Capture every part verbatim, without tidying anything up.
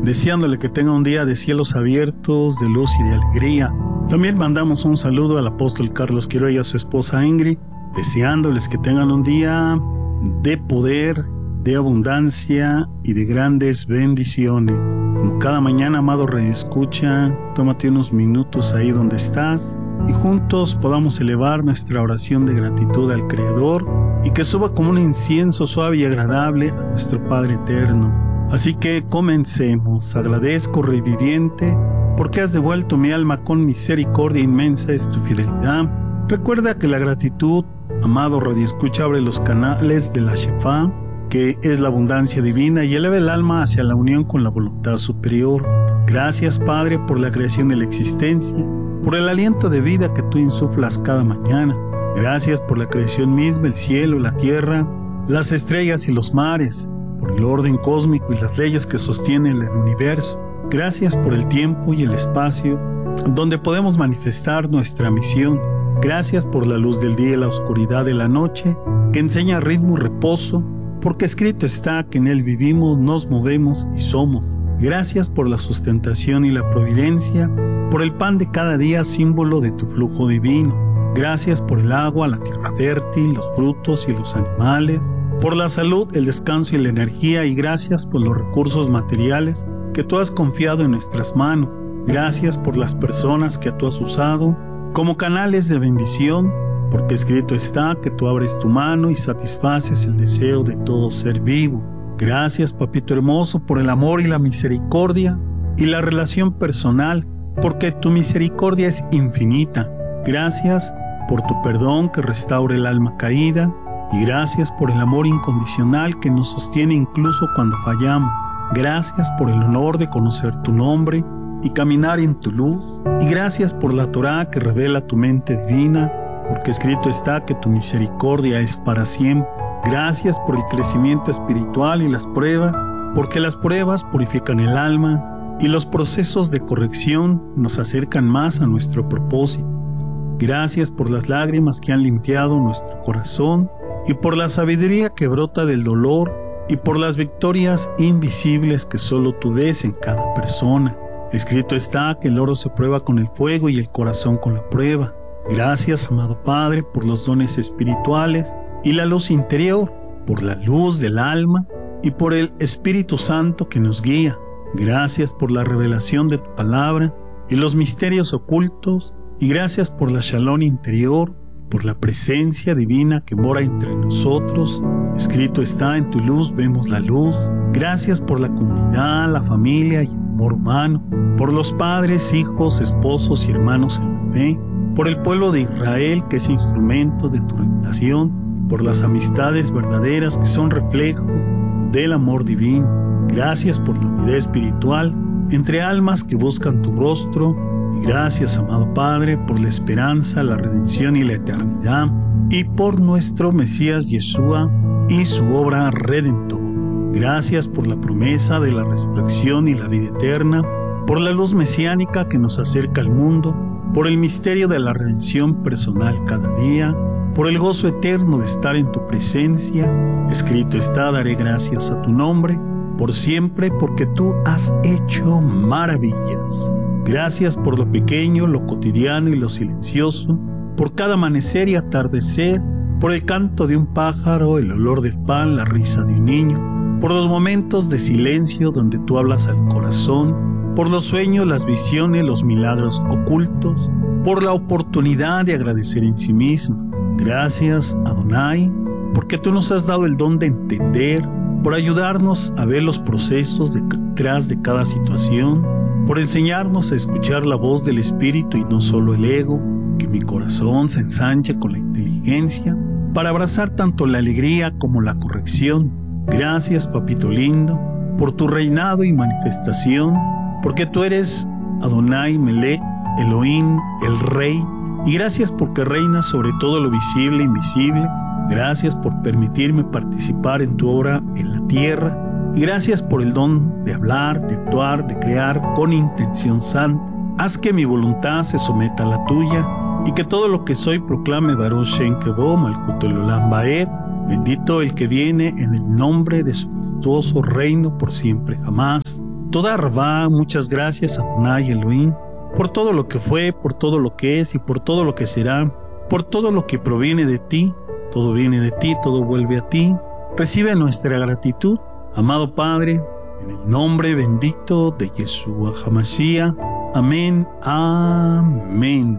deseándole que tenga un día de cielos abiertos, de luz y de alegría. También mandamos un saludo al apóstol Carlos Quiroga y a su esposa Ingrid, deseándoles que tengan un día de poder, de abundancia y de grandes bendiciones. Como cada mañana, amado radioescucha, tómate unos minutos ahí donde estás y juntos podamos elevar nuestra oración de gratitud al Creador y que suba como un incienso suave y agradable a nuestro Padre eterno. Así que comencemos. Agradezco, Rey viviente, porque has devuelto mi alma con misericordia inmensa es tu fidelidad. Recuerda que la gratitud, amado radioescucha, abre los canales de la Shefá, que es la abundancia divina, y eleva el alma hacia la unión con la voluntad superior. Gracias, Padre, por la creación de la existencia, por el aliento de vida que tú insuflas cada mañana. Gracias por la creación misma, el cielo, la tierra, las estrellas y los mares, por el orden cósmico y las leyes que sostienen el universo. Gracias por el tiempo y el espacio donde podemos manifestar nuestra misión. Gracias por la luz del día y la oscuridad de la noche, que enseña ritmo y reposo, porque escrito está que en él vivimos, nos movemos y somos. Gracias por la sustentación y la providencia, por el pan de cada día, símbolo de tu flujo divino. Gracias por el agua, la tierra fértil, los frutos y los animales, por la salud, el descanso y la energía, y gracias por los recursos materiales que tú has confiado en nuestras manos. Gracias por las personas que tú has usado como canales de bendición, porque escrito está que tú abres tu mano y satisfaces el deseo de todo ser vivo. Gracias, papito hermoso, por el amor y la misericordia y la relación personal, porque tu misericordia es infinita. Gracias por tu perdón que restaura el alma caída, y gracias por el amor incondicional que nos sostiene incluso cuando fallamos. Gracias por el honor de conocer tu nombre y caminar en tu luz, y gracias por la Torá que revela tu mente divina, porque escrito está que tu misericordia es para siempre. Gracias por el crecimiento espiritual y las pruebas, porque las pruebas purifican el alma y los procesos de corrección nos acercan más a nuestro propósito. Gracias por las lágrimas que han limpiado nuestro corazón y por la sabiduría que brota del dolor y por las victorias invisibles que solo tú ves en cada persona. Escrito está que el oro se prueba con el fuego y el corazón con la prueba. Gracias, amado Padre, por los dones espirituales y la luz interior, por la luz del alma y por el Espíritu Santo que nos guía. Gracias por la revelación de tu palabra y los misterios ocultos, y gracias por la Shalom interior, por la presencia divina que mora entre nosotros. Escrito está, en tu luz vemos la luz. Gracias por la comunidad, la familia y el amor humano, por los padres, hijos, esposos y hermanos en la fe, por el pueblo de Israel que es instrumento de tu revelación, por las amistades verdaderas que son reflejo del amor divino. Gracias por la unidad espiritual entre almas que buscan tu rostro, y gracias, amado Padre, por la esperanza, la redención y la eternidad, y por nuestro Mesías Yeshua y su obra redentora. Gracias por la promesa de la resurrección y la vida eterna, por la luz mesiánica que nos acerca al mundo, por el misterio de la redención personal cada día, por el gozo eterno de estar en tu presencia. Escrito está, daré gracias a tu nombre por siempre, porque tú has hecho maravillas. Gracias por lo pequeño, lo cotidiano y lo silencioso, por cada amanecer y atardecer, por el canto de un pájaro, el olor del pan, la risa de un niño, por los momentos de silencio donde tú hablas al corazón, por los sueños, las visiones, los milagros ocultos, por la oportunidad de agradecer en sí mismo. Gracias, Adonai, porque tú nos has dado el don de entender, por ayudarnos a ver los procesos detrás de cada situación, por enseñarnos a escuchar la voz del Espíritu y no solo el ego, que mi corazón se ensanche con la inteligencia, para abrazar tanto la alegría como la corrección. Gracias, papito lindo, por tu reinado y manifestación, porque tú eres Adonai Melech, Elohim, el Rey, y gracias porque reinas sobre todo lo visible e invisible. Gracias por permitirme participar en tu obra en la tierra, y gracias por el don de hablar, de actuar, de crear con intención santa. Haz que mi voluntad se someta a la tuya, y que todo lo que soy proclame Baruch Shem Kevod Malchut Olam Vaed. Bendito el que viene en el nombre de su majestuoso reino por siempre jamás. Toda Rabá, muchas gracias Adonai Elohim, por todo lo que fue, por todo lo que es y por todo lo que será, por todo lo que proviene de ti. Todo viene de ti, todo vuelve a ti. Recibe nuestra gratitud, amado Padre, en el nombre bendito de Yeshua HaMashiach. Amén, amén.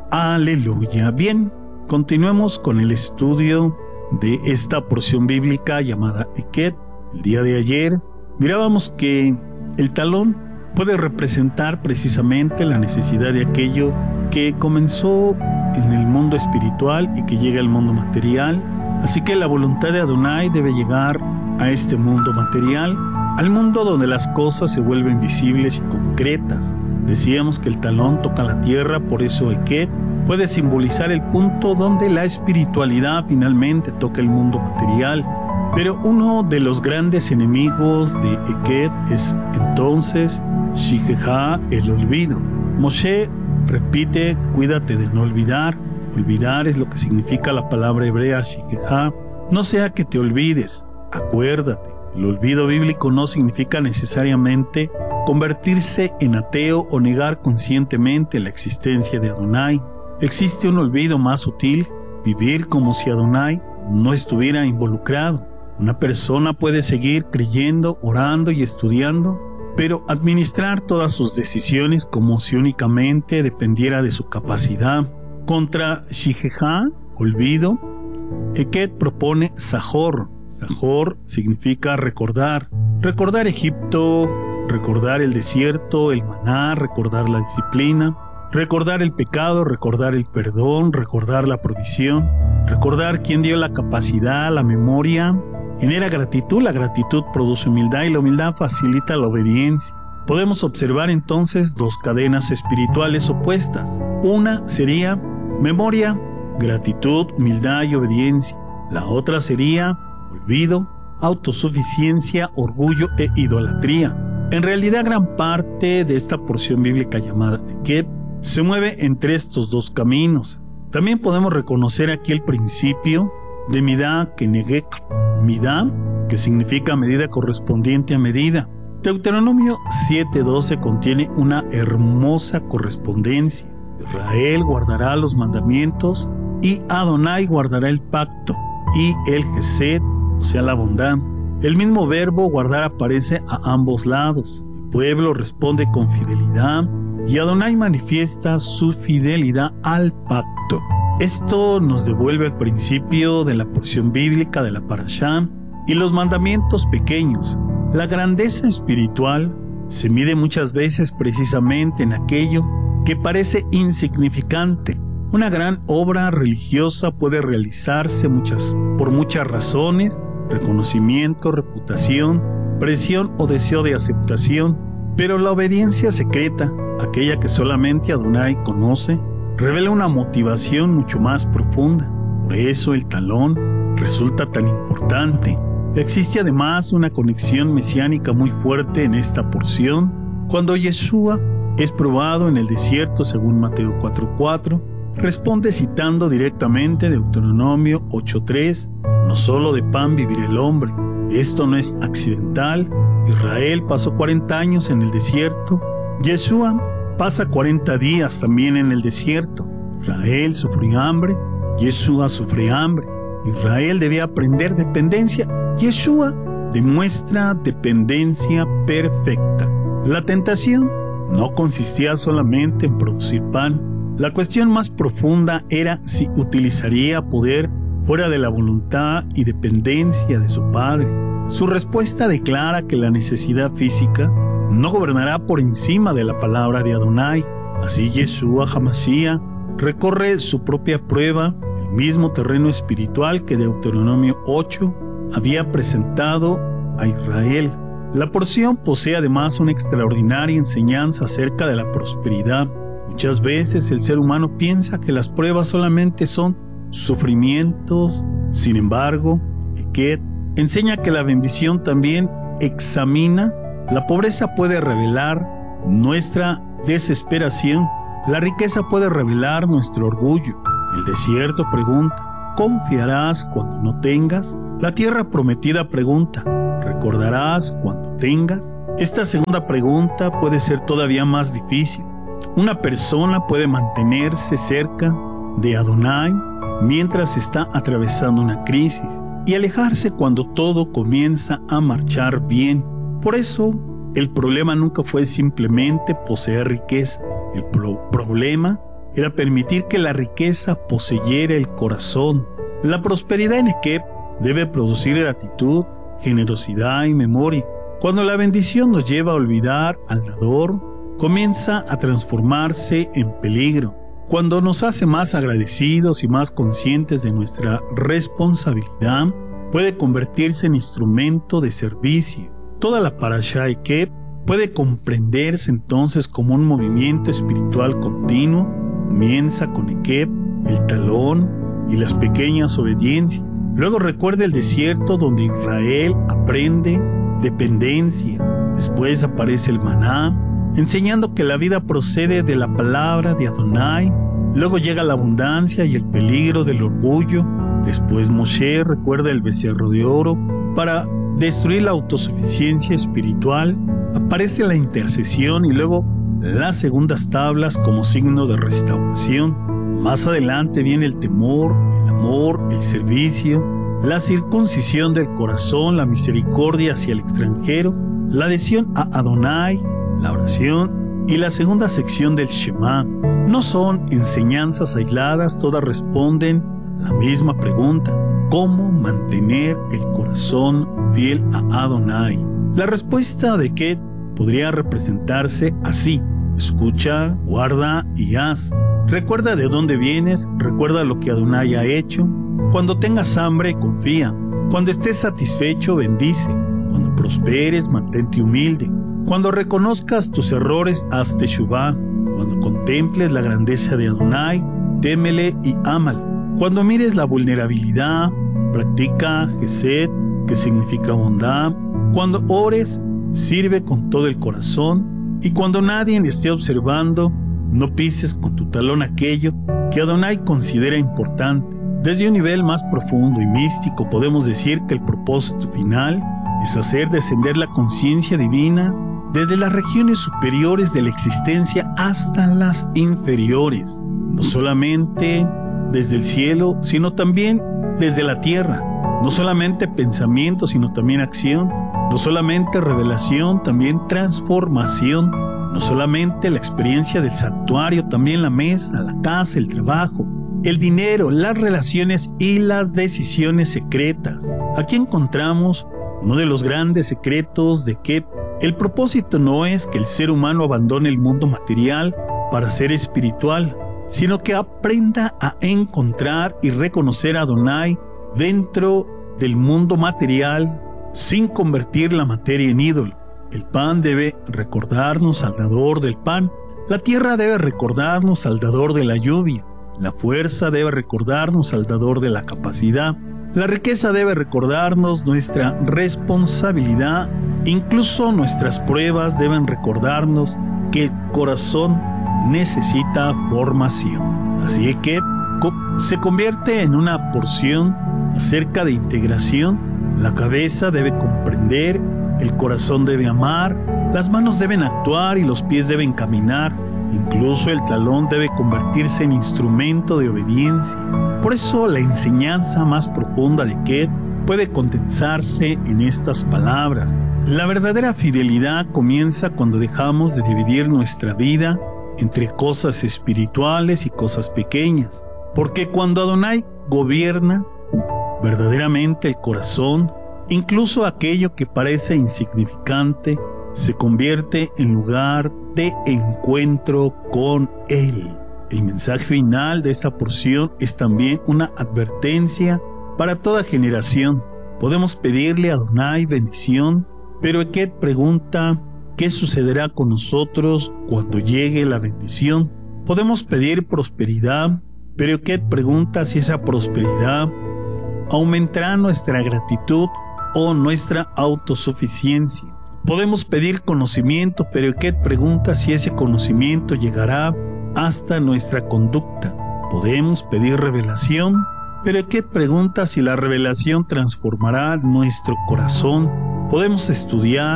Aleluya. Bien, continuemos con el estudio de esta porción bíblica llamada Eket. El día de ayer mirábamos que el talón puede representar precisamente la necesidad de aquello que comenzó en el mundo espiritual y que llega al mundo material. Así que la voluntad de Adonai debe llegar a este mundo material, al mundo donde las cosas se vuelven visibles y concretas. Decíamos que el talón toca la tierra, por eso Eket puede simbolizar el punto donde la espiritualidad finalmente toca el mundo material. Pero uno de los grandes enemigos de Eket es entonces Shikha, el olvido. Moshe repite, cuídate de no olvidar. Olvidar es lo que significa la palabra hebrea Shikha. No sea que te olvides, acuérdate. El olvido bíblico no significa necesariamente convertirse en ateo o negar conscientemente la existencia de Adonai. Existe un olvido más sutil, vivir como si Adonai no estuviera involucrado. Una persona puede seguir creyendo, orando y estudiando, pero administrar todas sus decisiones como si únicamente dependiera de su capacidad. Contra Shikha, olvido, Eket propone Zahor. Zahor significa recordar. Recordar Egipto, recordar el desierto, el maná, recordar la disciplina, recordar el pecado, recordar el perdón, recordar la provisión, recordar quién dio la capacidad, la memoria. Genera gratitud, la gratitud produce humildad y la humildad facilita la obediencia. Podemos observar entonces dos cadenas espirituales opuestas. Una sería memoria, gratitud, humildad y obediencia. La otra sería olvido, autosuficiencia, orgullo e idolatría. En realidad, gran parte de esta porción bíblica llamada Eket se mueve entre estos dos caminos. También podemos reconocer aquí el principio de Midá Kenegek. Midá, que significa medida correspondiente a medida. Deuteronomio siete doce contiene una hermosa correspondencia. Israel guardará los mandamientos y Adonai guardará el pacto y el Gesed, o sea la bondad. El mismo verbo guardar aparece a ambos lados. El pueblo responde con fidelidad y Adonai manifiesta su fidelidad al pacto. Esto nos devuelve al principio de la porción bíblica de la Parashá y los mandamientos pequeños. La grandeza espiritual se mide muchas veces precisamente en aquello que parece insignificante. Una gran obra religiosa puede realizarse muchas, por muchas razones: reconocimiento, reputación, presión o deseo de aceptación. Pero la obediencia secreta, aquella que solamente Adonai conoce, revela una motivación mucho más profunda. Por eso el talón resulta tan importante. Existe además una conexión mesiánica muy fuerte en esta porción. Cuando Yeshua es probado en el desierto, según Mateo cuatro cuatro, responde citando directamente Deuteronomio ocho tres, no solo de pan vivirá el hombre. Esto no es accidental. Israel pasó cuarenta años en el desierto. Yeshua pasa cuarenta días también en el desierto. Israel sufrió hambre, Yeshua sufre hambre. Israel debía aprender dependencia. Yeshua demuestra dependencia perfecta. La tentación no consistía solamente en producir pan. La cuestión más profunda era si utilizaría poder fuera de la voluntad y dependencia de su Padre. Su respuesta declara que la necesidad física no gobernará por encima de la palabra de Adonai. Así Yeshua HaMashiach recorre su propia prueba, el mismo terreno espiritual que Deuteronomio ocho había presentado a Israel. La porción posee además una extraordinaria enseñanza acerca de la prosperidad. Muchas veces el ser humano piensa que las pruebas solamente son sufrimientos. Sin embargo, Eket enseña que la bendición también examina. La pobreza puede revelar nuestra desesperación. La riqueza puede revelar nuestro orgullo. El desierto pregunta, ¿confiarás cuando no tengas? La tierra prometida pregunta, ¿recordarás cuando tengas? Esta segunda pregunta puede ser todavía más difícil. Una persona puede mantenerse cerca de Adonai mientras está atravesando una crisis y alejarse cuando todo comienza a marchar bien. Por eso, el problema nunca fue simplemente poseer riqueza. El pro- problema era permitir que la riqueza poseyera el corazón. La prosperidad en Ekeb debe producir gratitud, generosidad y memoria. Cuando la bendición nos lleva a olvidar al dador, comienza a transformarse en peligro. Cuando nos hace más agradecidos y más conscientes de nuestra responsabilidad, puede convertirse en instrumento de servicio. Toda la parashá Ekeb puede comprenderse entonces como un movimiento espiritual continuo. Comienza con Ekeb, el talón y las pequeñas obediencias. Luego recuerda el desierto donde Israel aprende dependencia. Después aparece el maná, enseñando que la vida procede de la palabra de Adonai. Luego llega la abundancia y el peligro del orgullo. Después Moshe recuerda el becerro de oro para destruir la autosuficiencia espiritual. Aparece la intercesión y luego las segundas tablas como signo de restauración. Más adelante viene el temor, el amor, el servicio, la circuncisión del corazón, la misericordia hacia el extranjero, la adhesión a Adonai, la oración y la segunda sección del Shema. No son enseñanzas aisladas, todas responden a la misma pregunta: ¿cómo mantener el corazón fiel a Adonai? La respuesta de Ekeb podría representarse así: escucha, guarda y haz. Recuerda de dónde vienes, recuerda lo que Adonai ha hecho. Cuando tengas hambre, confía. Cuando estés satisfecho, bendice. Cuando prosperes, mantente humilde. Cuando reconozcas tus errores, haz teshuvá. Cuando contemples la grandeza de Adonai, témele y ámalo. Cuando mires la vulnerabilidad, practica gesed, que significa bondad. Cuando ores, sirve con todo el corazón. Y cuando nadie esté observando, no pises con tu talón aquello que Adonai considera importante. Desde un nivel más profundo y místico podemos decir que el propósito final es hacer descender la conciencia divina desde las regiones superiores de la existencia hasta las inferiores, no solamente desde el cielo, sino también desde la tierra, no solamente pensamiento, sino también acción, no solamente revelación, también transformación, no solamente la experiencia del santuario, también la mesa, la casa, el trabajo, el dinero, las relaciones y las decisiones secretas. Aquí encontramos uno de los grandes secretos de que el propósito no es que el ser humano abandone el mundo material para ser espiritual, sino que aprenda a encontrar y reconocer a Adonai dentro del mundo material sin convertir la materia en ídolo. El pan debe recordarnos al dador del pan, la tierra debe recordarnos al dador de la lluvia, la fuerza debe recordarnos al dador de la capacidad, la riqueza debe recordarnos nuestra responsabilidad, incluso nuestras pruebas deben recordarnos que el corazón necesita formación. Así que se convierte en una porción acerca de integración. La cabeza debe comprender, el corazón debe amar, las manos deben actuar y los pies deben caminar. Incluso el talón debe convertirse en instrumento de obediencia. Por eso la enseñanza más profunda de Ekeb puede condensarse en estas palabras. La verdadera fidelidad comienza cuando dejamos de dividir nuestra vida entre cosas espirituales y cosas pequeñas. Porque cuando Adonai gobierna verdaderamente el corazón, incluso aquello que parece insignificante se convierte en lugar de encuentro con Él. El mensaje final de esta porción es también una advertencia para toda generación. Podemos pedirle a Adonai bendición, pero Ekeb pregunta qué sucederá con nosotros cuando llegue la bendición. Podemos pedir prosperidad, pero Ekeb pregunta si esa prosperidad aumentará nuestra gratitud o nuestra autosuficiencia. Podemos pedir conocimiento, pero Ekeb pregunta si ese conocimiento llegará hasta nuestra conducta. Podemos pedir revelación, pero Ekeb pregunta si la revelación transformará nuestro corazón. Podemos estudiar,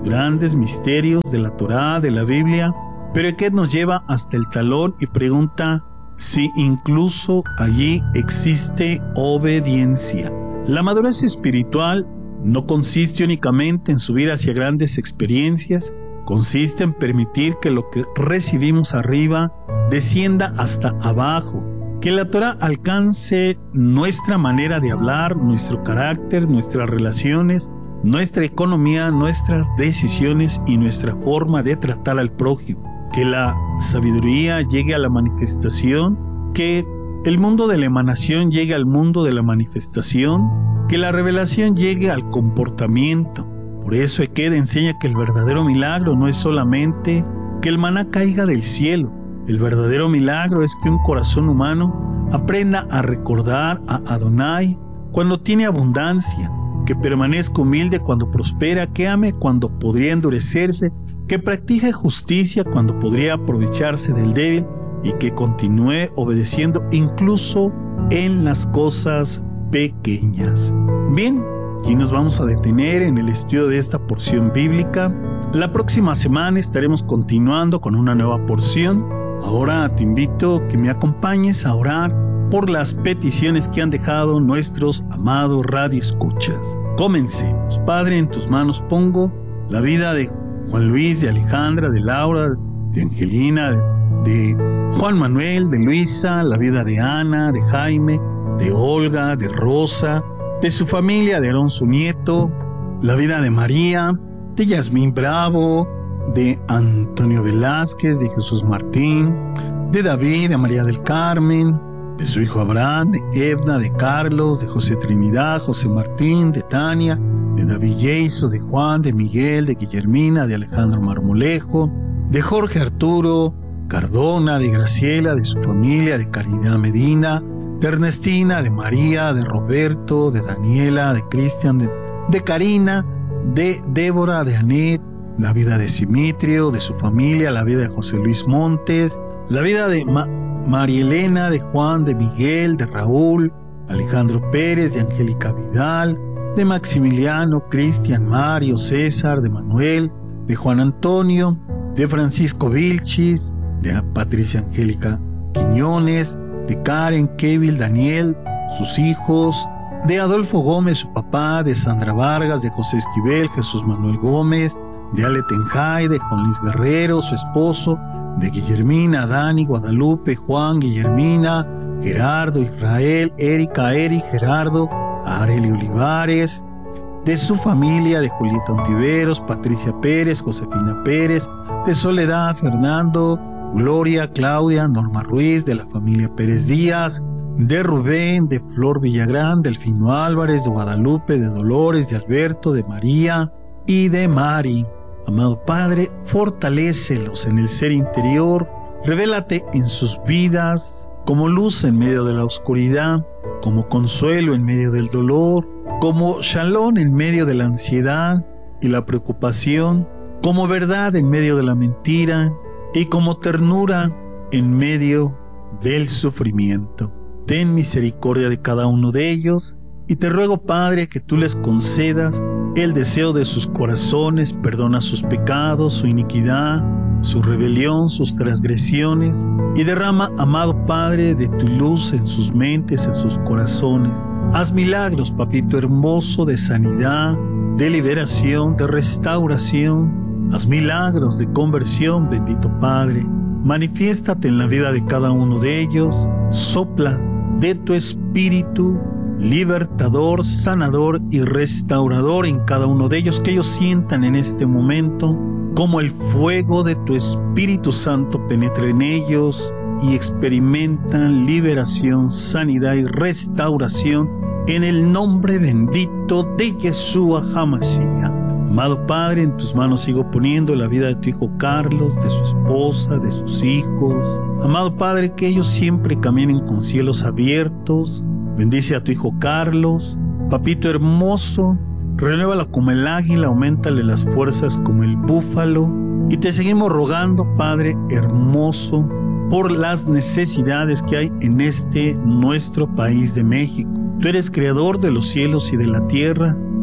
grandes misterios de la Torá, de la Biblia, pero Eket nos lleva hasta el talón y pregunta si incluso allí existe obediencia. La madurez espiritual no consiste únicamente en subir hacia grandes experiencias, consiste en permitir que lo que recibimos arriba descienda hasta abajo, que la Torá alcance nuestra manera de hablar, nuestro carácter, nuestras relaciones, nuestra economía, nuestras decisiones y nuestra forma de tratar al prójimo. Que la sabiduría llegue a la manifestación, que el mundo de la emanación llegue al mundo de la manifestación, que la revelación llegue al comportamiento. Por eso Eket enseña que el verdadero milagro no es solamente que el maná caiga del cielo. El verdadero milagro es que un corazón humano aprenda a recordar a Adonai cuando tiene abundancia, que permanezca humilde cuando prospera, que ame cuando podría endurecerse, que practique justicia cuando podría aprovecharse del débil y que continúe obedeciendo incluso en las cosas pequeñas. Bien, aquí nos vamos a detener en el estudio de esta porción bíblica. La próxima semana estaremos continuando con una nueva porción. Ahora te invito a que me acompañes a orar por las peticiones que han dejado nuestros amados radioescuchas. Comencemos. Padre, en tus manos pongo la vida de Juan Luis, de Alejandra, de Laura, de Angelina, de, de Juan Manuel, de Luisa, la vida de Ana, de Jaime, de Olga, de Rosa, de su familia, de Aarón su nieto, la vida de María, de Yasmín Bravo, de Antonio Velázquez, de Jesús Martín, de David, de María del Carmen, de su hijo Abraham, de Edna, de Carlos, de José Trinidad, José Martín, de Tania, de David Yeiso, de Juan, de Miguel, de Guillermina, de Alejandro Marmolejo, de Jorge Arturo Cardona, de Graciela, de su familia, de Caridad Medina, de Ernestina, de María, de Roberto, de Daniela, de Cristian, de, de Karina, de Débora, de Anet, la vida de Simitrio, de su familia, la vida de José Luis Montes, la vida de Ma- María Elena, de Juan, de Miguel, de Raúl, Alejandro Pérez, de Angélica Vidal, de Maximiliano, Cristian, Mario, César, de Manuel, de Juan Antonio, de Francisco Vilchis, de Patricia Angélica Quiñones, de Karen, Kevin, Daniel, sus hijos, de Adolfo Gómez, su papá, de Sandra Vargas, de José Esquivel, Jesús Manuel Gómez, de Ale Tenjay, de Juan Luis Guerrero, su esposo, de Guillermina, Dani, Guadalupe, Juan, Guillermina, Gerardo, Israel, Erika, Eri, Gerardo, Areli Olivares, de su familia, de Julieta Ontiveros, Patricia Pérez, Josefina Pérez, de Soledad, Fernando, Gloria, Claudia, Norma Ruiz, de la familia Pérez Díaz, de Rubén, de Flor Villagrán, Delfino Álvarez, de Guadalupe, de Dolores, de Alberto, de María y de Mari. Amado Padre, fortalécelos en el ser interior, revélate en sus vidas como luz en medio de la oscuridad, como consuelo en medio del dolor, como shalom en medio de la ansiedad y la preocupación, como verdad en medio de la mentira y como ternura en medio del sufrimiento. Ten misericordia de cada uno de ellos y te ruego, Padre, que tú les concedas el deseo de sus corazones, perdona sus pecados, su iniquidad, su rebelión, sus transgresiones, y derrama, amado Padre, de tu luz en sus mentes, en sus corazones. Haz milagros, papito hermoso, de sanidad, de liberación, de restauración. Haz milagros de conversión, bendito Padre. Manifiéstate en la vida de cada uno de ellos. Sopla de tu espíritu libertador, sanador y restaurador en cada uno de ellos, que ellos sientan en este momento como el fuego de tu Espíritu Santo penetra en ellos y experimentan liberación, sanidad y restauración en el nombre bendito de Yeshua HaMashiach. Amado Padre, en tus manos sigo poniendo la vida de tu hijo Carlos, de su esposa, de sus hijos. Amado Padre, que ellos siempre caminen con cielos abiertos. Bendice a tu hijo Carlos, papito hermoso, renuévalo como el águila, auméntale las fuerzas como el búfalo. Y te seguimos rogando, Padre hermoso, por las necesidades que hay en este nuestro país de México. Tú eres creador de los cielos y de la tierra.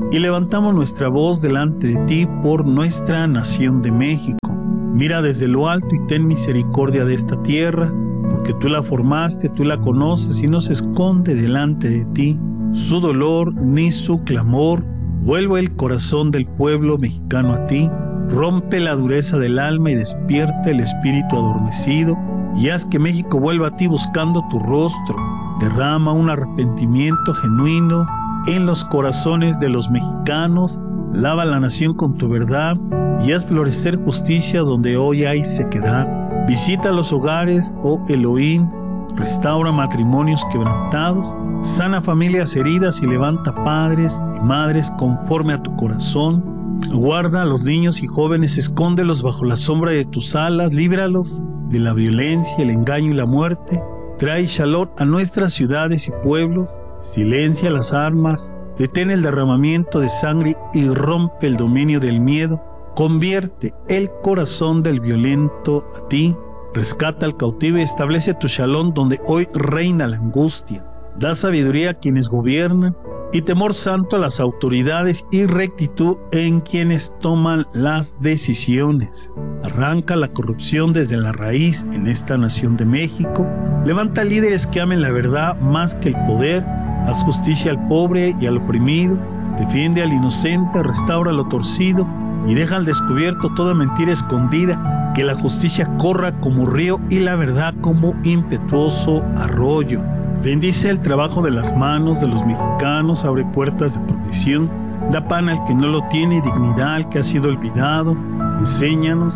y levantamos nuestra voz delante de ti por nuestra nación de México. Mira desde lo alto y ten misericordia de esta tierra, porque tú la formaste, tú la conoces y no se esconde delante de ti su dolor ni su clamor. Vuelve el corazón del pueblo mexicano a ti, rompe la dureza del alma y despierta el espíritu adormecido, y haz que México vuelva a ti buscando tu rostro. Derrama un arrepentimiento genuino en los corazones de los mexicanos, lava la nación con tu verdad y haz florecer justicia donde hoy hay sequedad. Visita los hogares, oh Elohim, restaura matrimonios quebrantados, sana familias heridas y levanta padres y madres conforme a tu corazón. Guarda a los niños y jóvenes, escóndelos bajo la sombra de tus alas, líbralos de la violencia, el engaño y la muerte. Trae shalom a nuestras ciudades y pueblos, silencia las armas, detén el derramamiento de sangre y rompe el dominio del miedo. Convierte el corazón del violento a ti, rescata al cautivo y establece tu shalom donde hoy reina la angustia. Da sabiduría a quienes gobiernan y temor santo a las autoridades y rectitud en quienes toman las decisiones. Arranca la corrupción desde la raíz en esta nación de México. Levanta líderes que amen la verdad más que el poder. Haz justicia al pobre y al oprimido. Defiende al inocente, restaura lo torcido y deja al descubierto toda mentira escondida. Que la justicia corra como río y la verdad como impetuoso arroyo. Bendice el trabajo de las manos de los mexicanos, abre puertas de provisión, da pan al que no lo tiene y dignidad al que ha sido olvidado. Enséñanos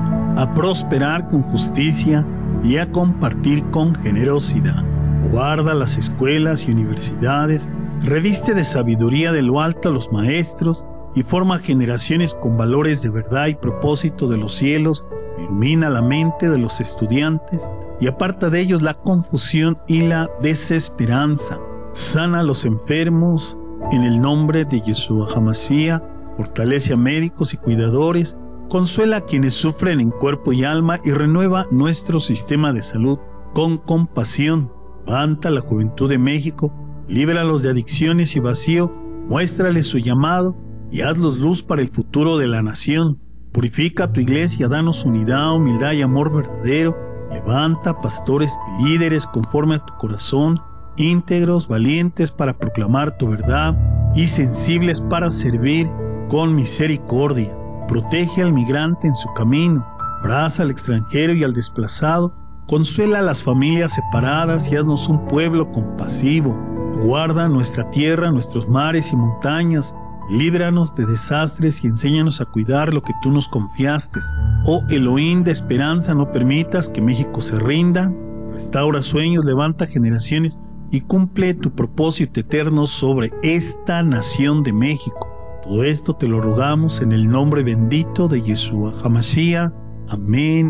a prosperar con justicia y a compartir con generosidad. Guarda las escuelas y universidades, reviste de sabiduría de lo alto a los maestros y forma generaciones con valores de verdad y propósito de los cielos. Ilumina la mente de los estudiantes y aparta de ellos la confusión y la desesperanza. Sana a los enfermos en el nombre de Yeshua HaMashiach, fortalece a médicos y cuidadores, consuela a quienes sufren en cuerpo y alma y renueva nuestro sistema de salud con compasión. Levanta la juventud de México, líbralos de adicciones y vacío, muéstrales su llamado y hazlos luz para el futuro de la nación. Purifica tu iglesia, danos unidad, humildad y amor verdadero. Levanta pastores y líderes conforme a tu corazón, íntegros, valientes para proclamar tu verdad y sensibles para servir con misericordia. Protege al migrante en su camino, abraza al extranjero y al desplazado, consuela a las familias separadas y haznos un pueblo compasivo. Guarda nuestra tierra, nuestros mares y montañas, líbranos de desastres y enséñanos a cuidar lo que tú nos confiaste. Oh Elohim de esperanza, no permitas que México se rinda, restaura sueños, levanta generaciones y cumple tu propósito eterno sobre esta nación de México. Todo esto te lo rogamos en el nombre bendito de Yeshua HaMashiach. Amén,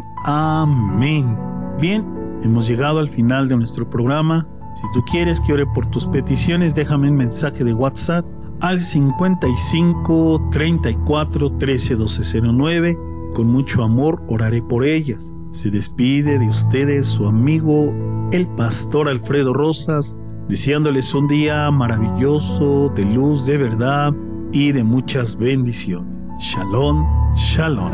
amén. Bien, hemos llegado al final de nuestro programa. Si tú quieres que ore por tus peticiones, déjame un mensaje de WhatsApp al cincuenta y cinco, treinta y cuatro, trece, doce cero nueve. Con mucho amor oraré por ellas. Se despide de ustedes su amigo, el pastor Alfredo Rosas, deseándoles un día maravilloso, de luz, de verdad y de muchas bendiciones. Shalom, shalom.